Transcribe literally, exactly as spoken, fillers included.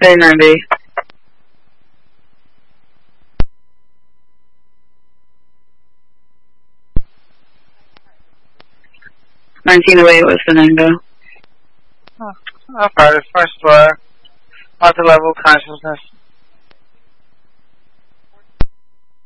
thirty-nine B. nineteen oh eight was the name, though. Oh, I've heard it. First floor. Multi-level consciousness.